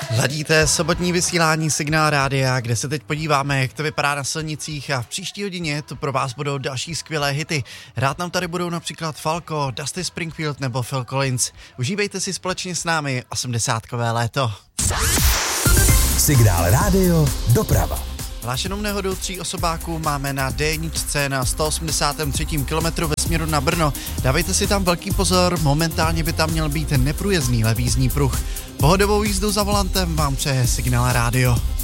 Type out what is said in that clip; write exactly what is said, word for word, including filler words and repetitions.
Ladíte sobotní vysílání Signál Rádia, kde se teď podíváme, jak to vypadá na silnicích, a v příští hodině to pro vás budou další skvělé hity. Rád nám tady budou například Falco, Dusty Springfield nebo Phil Collins. Užívejte si společně s námi osmdesátkové léto. Signál Rádio doprava. Hlášenou nehodu tří osobáků máme na D jedna na sto osmdesátém třetím kilometru ve směru na Brno. Dávejte si tam velký pozor, momentálně by tam měl být neprůjezdný levý jízdní pruh. Pohodovou jízdu za volantem vám přeje Signál Rádio.